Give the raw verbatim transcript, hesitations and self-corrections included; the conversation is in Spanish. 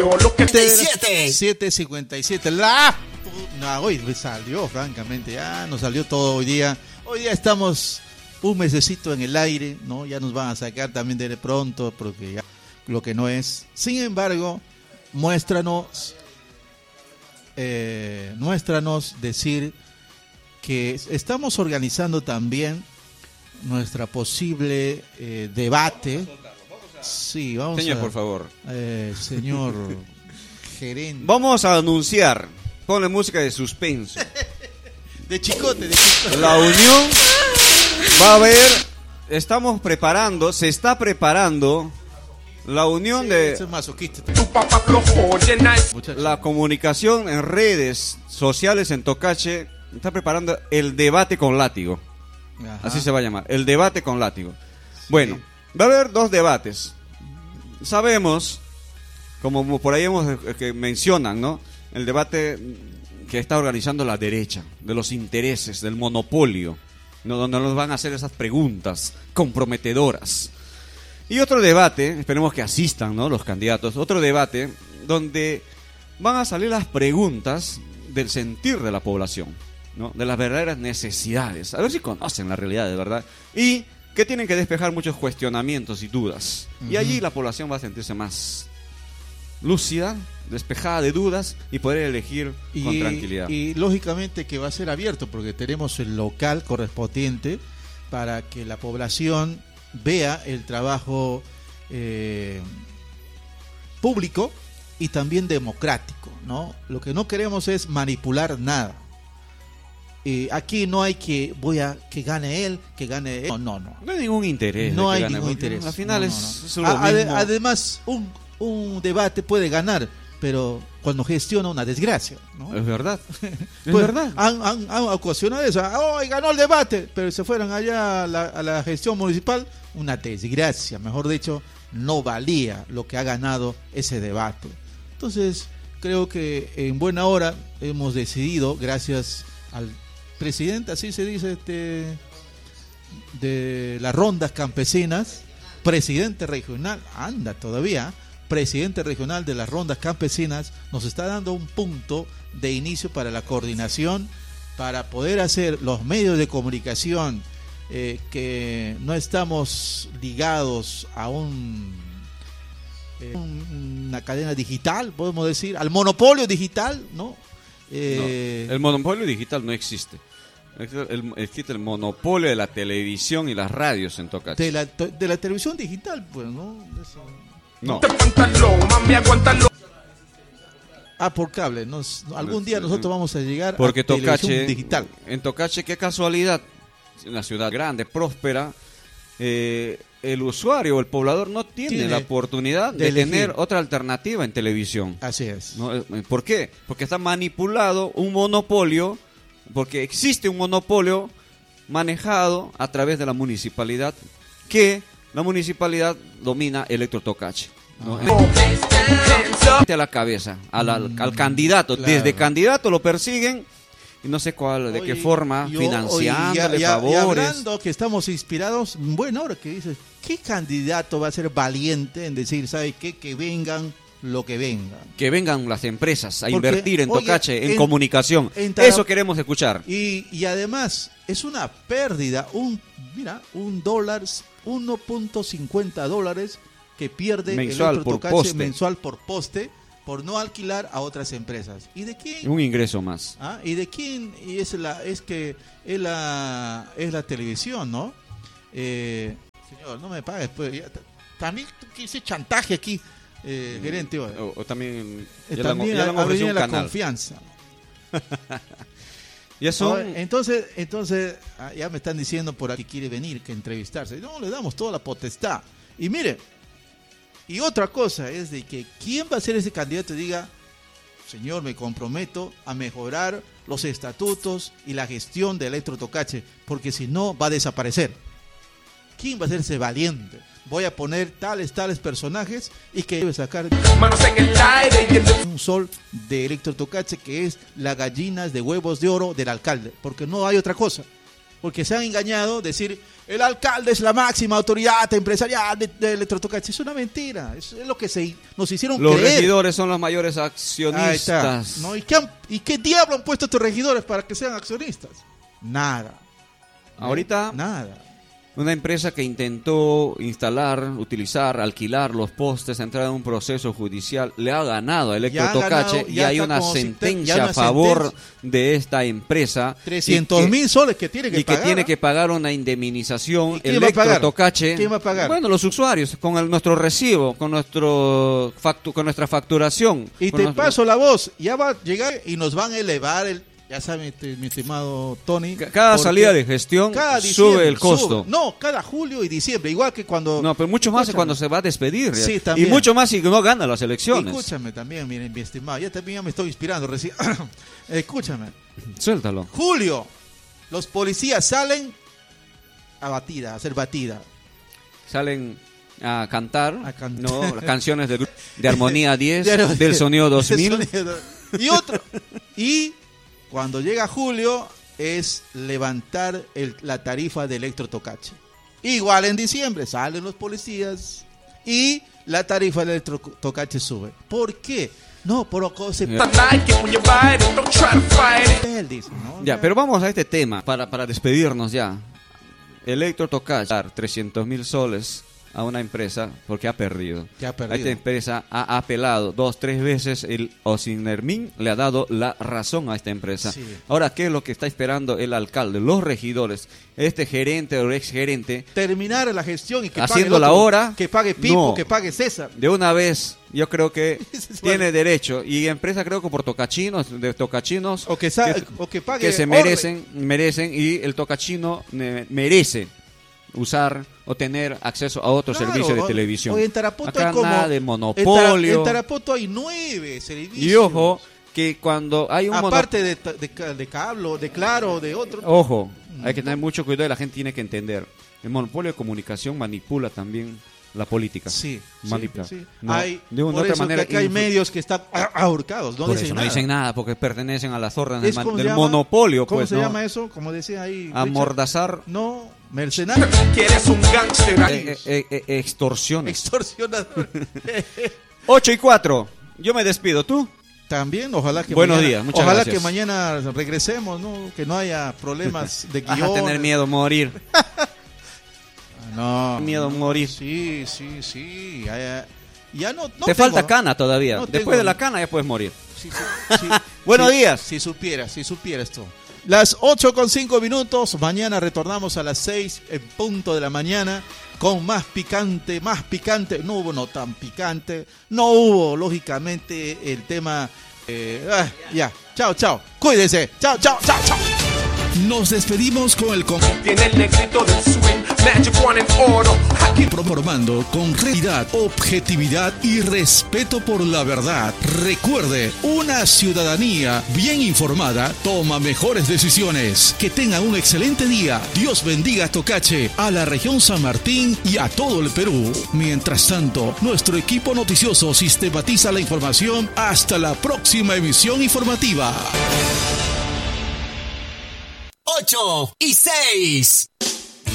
siete cincuenta y siete. La no, hoy me salió, francamente, ya nos salió todo hoy día. Hoy día estamos un mesecito en el aire, ¿no? Ya nos van a sacar también de pronto, porque ya lo que no es. Sin embargo, muéstranos, eh, muéstranos decir que estamos organizando también nuestra posible eh, debate. Sí, vamos Señor, a, por favor. Eh, señor gerente. Vamos a anunciar. Ponle música de suspenso. De chicote, de chicote. La unión va a haber. Estamos preparando, se está preparando la unión Sí, de ese es masoquista. la comunicación en redes sociales en Tocache. Está preparando el debate con látigo. Ajá. Así se va a llamar, el debate con látigo. Bueno, va a haber dos debates. Sabemos, como por ahí hemos que mencionan, ¿no? El debate que está organizando la derecha, de los intereses, del monopolio, ¿no? Donde nos van a hacer esas preguntas comprometedoras. Y otro debate, esperemos que asistan, ¿no? Los candidatos, otro debate donde van a salir las preguntas del sentir de la población, ¿no? De las verdaderas necesidades, a ver si conocen la realidad de verdad, y que tienen que despejar muchos cuestionamientos y dudas. Uh-huh. Y allí la población va a sentirse más lúcida, despejada de dudas y poder elegir y, con tranquilidad. Y lógicamente que va a ser abierto porque tenemos el local correspondiente para que la población vea el trabajo eh, público y también democrático, ¿no? Lo que no queremos es manipular nada. Eh, aquí no hay que voy a que gane él, que gane él. No, no, no. No hay ningún interés. No hay gane, ningún interés. Al final no, es, no, no. es lo Ade- mismo. Además, un, un debate puede ganar, pero cuando gestiona una desgracia, ¿no? Es verdad. Es Pues, verdad. Han, han, han ocasionado eso. ¡Oh, ganó el debate! Pero se fueron allá a la, a la gestión municipal. Una desgracia. Mejor dicho, no valía lo que ha ganado ese debate. Entonces, creo que en buena hora hemos decidido, gracias al presidente, así se dice, este, de las rondas campesinas, presidente regional, anda todavía, presidente regional de las rondas campesinas, nos está dando un punto de inicio para la coordinación, para poder hacer los medios de comunicación eh, que no estamos ligados a un, eh, un una cadena digital, podemos decir, al monopolio digital, ¿no? Eh, no, el monopolio digital no existe. El, existe el monopolio de la televisión y las radios en Tocache. De la, de la televisión digital, pues, ¿no? Eso. No. Ah, por cable. Nos, algún día nosotros vamos a llegar Porque a televisión Tocache, digital. En Tocache, qué casualidad, en la ciudad grande, próspera, eh, el usuario o el poblador no tiene, Tiene la oportunidad de, de tener otra alternativa en televisión. Así es. ¿No? ¿Por qué? Porque está manipulado un monopolio, porque existe un monopolio manejado a través de la municipalidad, que la municipalidad domina Electro Tocache, ¿no? A la cabeza, a la, al, al candidato, claro. Desde candidato lo persiguen y no sé cuál, de Oye, qué forma, yo, financiándole oye, y, y, favores. Y hablando que estamos inspirados, bueno, ahora que dices, ¿qué candidato va a ser valiente en decir, ¿sabe qué? Que vengan lo que venga? Que vengan las empresas a Porque, invertir en oye, Tocache, en, en- comunicación. en Tarap- Eso queremos escuchar. Y, y además, es una pérdida, un mira, un dólar, uno punto cincuenta dólares que pierde Mensual Electro por Tocache poste. mensual por poste, por no alquilar a otras empresas. ¿Y de quién? Un ingreso más. ¿Ah? ¿Y de quién? Y es la es que es la es la televisión, ¿no? Eh, señor, no me pagues, pues ya, t- también tú quise chantaje aquí, eh, gerente. oye. O, o también, Eh, ya también le han, ya le han ha- ha ofrecido venido un la canal. confianza. Ya son, Ahora, entonces, entonces ah, ya me están diciendo por aquí quiere venir, que entrevistarse. No, le damos toda la potestad. Y mire, y otra cosa es de que quién va a ser ese candidato y diga, señor, me comprometo a mejorar los estatutos y la gestión de Electro Tocache, porque si no va a desaparecer. ¿Quién va a ser ese valiente? Voy a poner tales, tales personajes y que debe sacar Manos en el aire y el... un sol de Electro Tocache, que es las gallinas de huevos de oro del alcalde, porque no hay otra cosa. porque se han engañado, decir, el alcalde es la máxima autoridad empresarial de, de Electrotocache. Es una mentira, es, es lo que se, nos hicieron Los creer. regidores son los mayores Ahí accionistas. está. ¿No? ¿Y, qué han- ¿Y qué diablo han puesto estos regidores para que sean accionistas? Nada. Ahorita, Nada. una empresa que intentó instalar, utilizar, alquilar los postes, entrar en un proceso judicial, le ha ganado a Electrotocache ganado, y ya hay está una como si te- sentencia ya una a favor sentencia. de esta empresa. trescientos y que- mil soles que tiene que y que pagar. tiene ¿ah? que pagar una indemnización. ¿Y quién va a pagar? Electrotocache. ¿Quién va a pagar? Bueno, los usuarios, con el- nuestro recibo, con nuestro factu- con nuestra facturación. Y con te nuestro- paso la voz, ya va a llegar y nos van a elevar el, ya sabe mi, mi estimado Tony. Ca- Cada porque salida de gestión cada diciembre sube el costo. sube. No, cada julio y diciembre, igual que cuando... No, pero mucho más es Escúchame. cuando se va a despedir. Sí, y también. mucho más si no gana las elecciones. Escúchame también, miren, mi estimado, ya también ya me estoy inspirando recién. Escúchame. Suéltalo. Julio, los policías salen a batida, a hacer batida. Salen a cantar, A cantar. ¿no? Las canciones del grupo de Armonía diez, Ya no- del Sonido dos del mil. sonido. Y otro. Y cuando llega julio es levantar el- la tarifa de Electrotocache. Igual en diciembre salen los policías y la tarifa de Electrotocache sube. ¿Por qué? No, por se Ya. like it when you buy it, don't try to fight it. él dice, ¿no? Ya, pero vamos a este tema para, para despedirnos ya. Electrotocache dar trescientos mil soles a una empresa porque ha perdido. Que ha perdido. Esta empresa ha apelado dos, tres veces. El Osinermin le ha dado la razón a esta empresa. Sí. Ahora, ¿qué es lo que está esperando el alcalde, los regidores, este gerente o ex gerente? Terminar la gestión y que pague Haciendo el la otro, hora, que pague Pipo, no. que pague César. De una vez, yo creo que Ese es tiene bueno. derecho. Y empresa creo que por tocachinos, de tocachinos, O que, sa- o que pague que se Orle. merecen, merecen y el tocachino ne- merece usar o tener acceso a otro Claro, servicio de o- televisión. o en Tarapoto Acá hay como nada de En, Tara- monopolio. en Tarapoto hay nueve servicios. Y ojo, que cuando hay un monopolio... Aparte de, ta- de, ca- de Cablo, de Claro, de otro. Ojo, hay que tener mucho cuidado y la gente tiene que entender. El monopolio de comunicación manipula también la política. Sí, Manipula. sí, sí. No, Hay, de una por otra eso manera que acá hay influ- medios que están ah- ahorcados, no Por dicen eso no nada. dicen nada, porque pertenecen a las órdenes Es del, como man- se del llama- monopolio. ¿Cómo pues, se ¿no? llama eso? Como decía ahí. Richard. Amordazar, No, mercenario. Quieres un gangster. eh, eh, eh, extorsiones. Extorsionador. ocho y cuatro. Yo me despido. ¿Tú? También, ojalá que Buenos mañana, días, muchas ojalá gracias. que mañana regresemos, ¿no? Que no haya problemas de Vas guión. a tener miedo a morir. No. Miedo a morir. Sí, sí, sí. Ya, ya, ya no, no Te tengo- falta cana todavía. no Después tengo- de la cana ya puedes morir. Sí, sí, sí. Buenos Sí, días. Si supieras, si supieras tú. Las ocho con cinco minutos. Mañana retornamos a las seis en punto de la mañana con más picante, más picante. No hubo no tan picante. No hubo, lógicamente, el tema. eh, ah, ya, chao, chao. Cuídense. Chao, chao, chao, chao. Nos despedimos con el con Tiene el éxito del swing, Magic One en oro. Aquí informando con realidad, objetividad y respeto por la verdad. Recuerde, una ciudadanía bien informada toma mejores decisiones. Que tenga un excelente día. Dios bendiga a Tocache, a la región San Martín y a todo el Perú. Mientras tanto, nuestro equipo noticioso sistematiza la información. Hasta la próxima emisión informativa. ocho y seis.